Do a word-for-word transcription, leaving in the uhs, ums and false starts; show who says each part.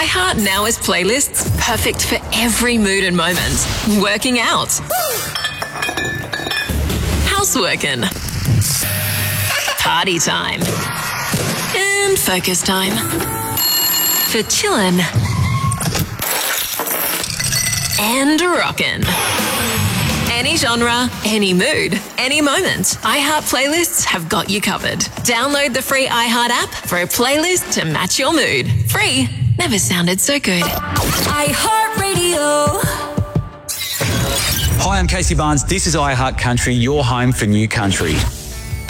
Speaker 1: iHeart now has playlists perfect for every mood and moment. Working out. Houseworking. Party time. And focus time. For chillin'. And rockin'. Any genre, any mood, any moment. iHeart Playlists have got you covered. Download the free iHeart app for a playlist to match your mood. Free never sounded so good.
Speaker 2: iHeart Radio.
Speaker 3: Hi, I'm Casey Barnes. This is iHeart Country, your home for new country.